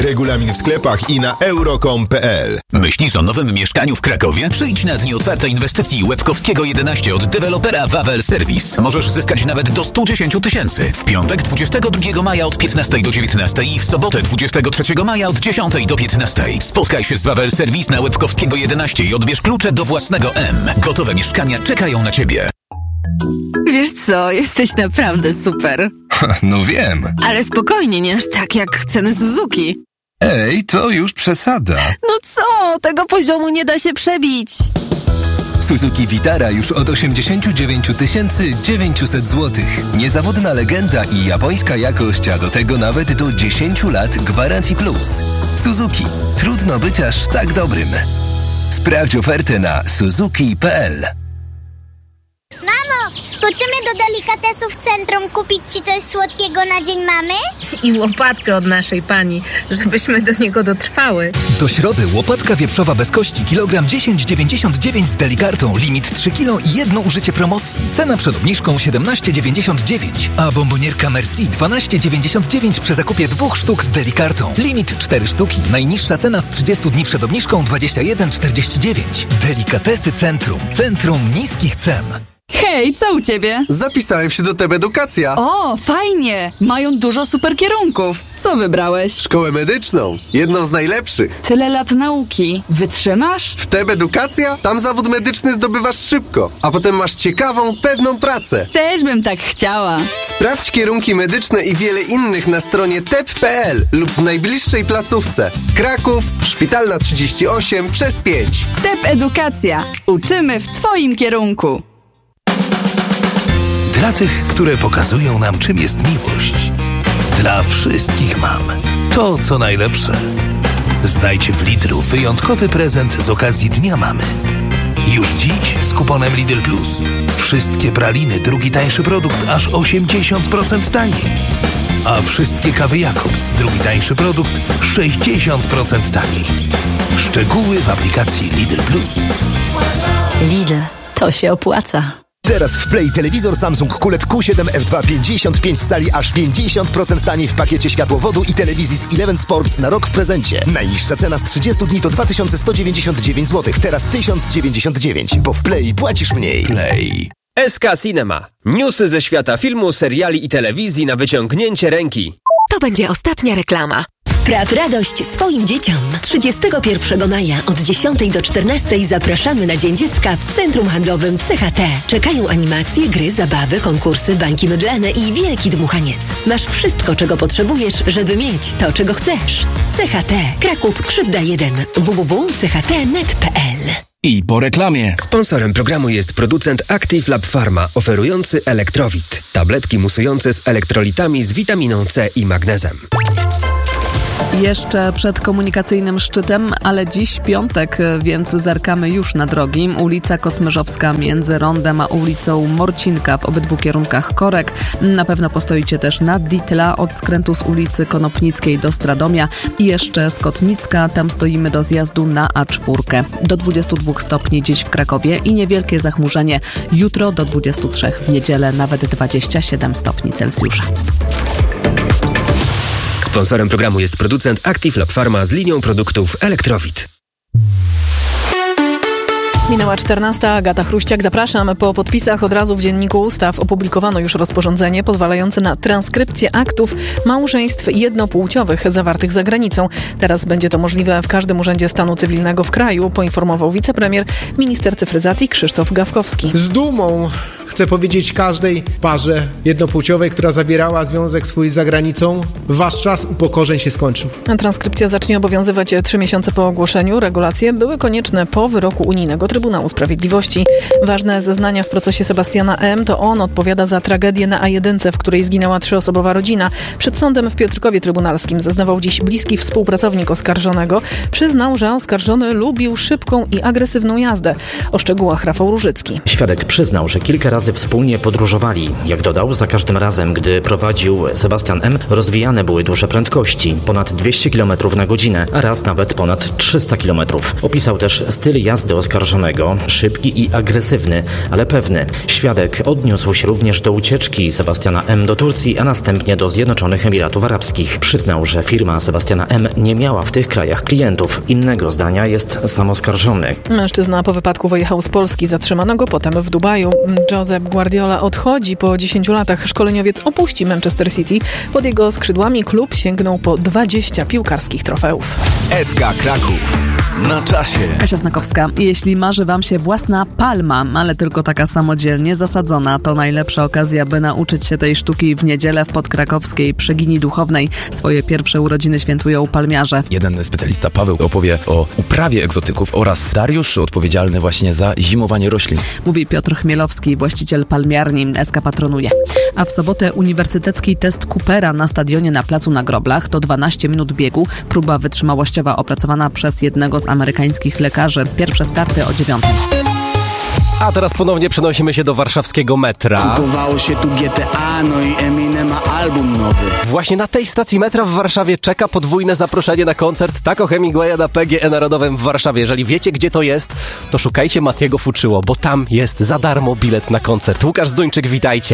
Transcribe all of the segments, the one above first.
Regulamin w sklepach i na euro.com.pl. Myślisz o nowym mieszkaniu w Krakowie? Przyjdź na Dni Otwartej Inwestycji Łebkowskiego 11 od dewelopera Wawel Service. Możesz zyskać nawet do 110 000. W piątek 22 maja od 15 do 19 i w sobotę 23 maja od 10 do 15. Spotkaj się z Wawel Service na Łebkowskiego 11 i odbierz klucze do własnego M. Gotowe mieszkania czekają na Ciebie. Wiesz co, jesteś naprawdę super. No wiem. Ale spokojnie, nie aż tak jak ceny Suzuki. Ej, to już przesada. No co? Tego poziomu nie da się przebić. Suzuki Vitara już od 89 900 zł. Niezawodna legenda i japońska jakość, a do tego nawet do 10 lat gwarancji plus. Suzuki. Trudno być aż tak dobrym. Sprawdź ofertę na suzuki.pl. Mamo, skoczymy do delikatesów w centrum kupić Ci coś słodkiego na Dzień Mamy? I łopatkę od naszej pani, żebyśmy do niego dotrwały. Do środy łopatka wieprzowa bez kości, kilogram 10,99 z Delikartą, limit 3 kg i jedno użycie promocji. Cena przed obniżką 17,99, a bombonierka Merci 12,99 przy zakupie 2 sztuk z Delikartą. Limit 4 sztuki, najniższa cena z 30 dni przed obniżką 21,49. Delikatesy Centrum, centrum niskich cen. Hej, co u ciebie? Zapisałem się do TEB Edukacja. O, fajnie! Mają dużo super kierunków. Co wybrałeś? Szkołę medyczną. Jedną z najlepszych. Tyle lat nauki. Wytrzymasz? W TEB Edukacja? Tam zawód medyczny zdobywasz szybko, a potem masz ciekawą, pewną pracę. Też bym tak chciała. Sprawdź kierunki medyczne i wiele innych na stronie tep.pl lub w najbliższej placówce. Kraków, Szpitalna 38 przez 5. TEB Edukacja. Uczymy w Twoim kierunku. Dla tych, które pokazują nam, czym jest miłość. Dla wszystkich mam to, co najlepsze. Znajdź w Lidlu wyjątkowy prezent z okazji Dnia Mamy. Już dziś z kuponem Lidl Plus. Wszystkie praliny, drugi tańszy produkt, aż 80% taniej. A wszystkie kawy Jakobs, drugi tańszy produkt, 60% taniej. Szczegóły w aplikacji Lidl Plus. Lidl, to się opłaca. Teraz w Play telewizor Samsung QLED Q7 F2 55 cali aż 50% taniej w pakiecie światłowodu i telewizji z Eleven Sports na rok w prezencie. Najniższa cena z 30 dni to 2199 zł, teraz 1099, bo w Play płacisz mniej. Play. SK Cinema. Newsy ze świata filmu, seriali i telewizji na wyciągnięcie ręki. To będzie ostatnia reklama. Spraw radość swoim dzieciom. 31 maja od 10 do 14 zapraszamy na Dzień Dziecka w Centrum Handlowym CHT. Czekają animacje, gry, zabawy, konkursy, bańki mydlane i wielki dmuchaniec. Masz wszystko, czego potrzebujesz, żeby mieć to, czego chcesz. CHT. Kraków Krzywda 1. www.cht.net.pl. I po reklamie. Sponsorem programu jest producent Active Lab Pharma, oferujący Elektrowit. Tabletki musujące z elektrolitami z witaminą C i magnezem. Jeszcze przed komunikacyjnym szczytem, ale dziś piątek, więc zerkamy już na drogi. Ulica Kocmerzowska między Rondem a ulicą Morcinka w obydwu kierunkach korek. Na pewno postoicie też na Ditla od skrętu z ulicy Konopnickiej do Stradomia i jeszcze Skotnicka, tam stoimy do zjazdu na A4. Do 22 stopni dziś w Krakowie i niewielkie zachmurzenie. Jutro do 23, w niedzielę nawet 27 stopni Celsjusza. Sponsorem programu jest producent Active Lab Pharma z linią produktów Elektrowit. Minęła 14. Agata Chruściak. Zapraszam. Po podpisach od razu w Dzienniku Ustaw opublikowano już rozporządzenie pozwalające na transkrypcję aktów małżeństw jednopłciowych zawartych za granicą. Teraz będzie to możliwe w każdym urzędzie stanu cywilnego w kraju, poinformował wicepremier, minister cyfryzacji Krzysztof Gawkowski. Z dumą chcę powiedzieć każdej parze jednopłciowej, która zawierała związek swój za granicą, wasz czas upokorzeń się skończył. Transkrypcja zacznie obowiązywać 3 miesiące po ogłoszeniu. Regulacje były konieczne po wyroku Unijnego Trybunału Sprawiedliwości. Ważne zeznania w procesie Sebastiana M. to on odpowiada za tragedię na A1, w której zginęła 3-osobowa rodzina. Przed sądem w Piotrkowie Trybunalskim zeznawał dziś bliski współpracownik oskarżonego. Przyznał, że oskarżony lubił szybką i agresywną jazdę. O szczegółach Rafał Różycki. Świadek przyznał, że kilka razy razy wspólnie podróżowali. Jak dodał, za każdym razem, gdy prowadził Sebastian M., rozwijane były duże prędkości, ponad 200 km na godzinę, a raz nawet ponad 300 km. Opisał też styl jazdy oskarżonego, szybki i agresywny, ale pewny. Świadek odniósł się również do ucieczki Sebastiana M. do Turcji, a następnie do Zjednoczonych Emiratów Arabskich. Przyznał, że firma Sebastiana M. nie miała w tych krajach klientów. Innego zdania jest sam oskarżony. Mężczyzna po wypadku wyjechał z Polski, zatrzymano go potem w Dubaju. Josep Guardiola odchodzi po 10 latach. Szkoleniowiec opuści Manchester City. Pod jego skrzydłami klub sięgnął po 20 piłkarskich trofeów. SK Kraków. Na czasie. Kasia Znakowska. Jeśli marzy Wam się własna palma, ale tylko taka samodzielnie zasadzona, to najlepsza okazja, by nauczyć się tej sztuki w niedzielę w podkrakowskiej Przegini Duchownej. Swoje pierwsze urodziny świętują palmiarze. Jeden specjalista, Paweł, opowie o uprawie egzotyków oraz Dariusz, odpowiedzialny właśnie za zimowanie roślin. Mówi Piotr Chmielowski, właściciel palmiarni. SK patronuje. A w sobotę uniwersytecki test Coopera na stadionie na Placu na Groblach. To 12 minut biegu. Próba wytrzymałościowa opracowana przez jednego z amerykańskich lekarzy. Pierwsze starty o 9:00. A teraz ponownie przenosimy się do warszawskiego metra. Kupowało się tu GTA, no i Eminem ma album nowy. Właśnie na tej stacji metra w Warszawie czeka podwójne zaproszenie na koncert Taco Hemingwaya na PGE Narodowym w Warszawie. Jeżeli wiecie, gdzie to jest, to szukajcie Matiego Fuczyło, bo tam jest za darmo bilet na koncert. Łukasz Zduńczyk, witajcie.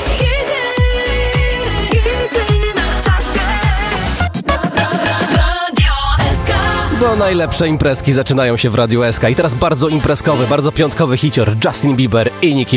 No, najlepsze imprezki zaczynają się w Radiu SK i teraz bardzo imprezkowy, bardzo piątkowy hicior Justin Bieber i Nicki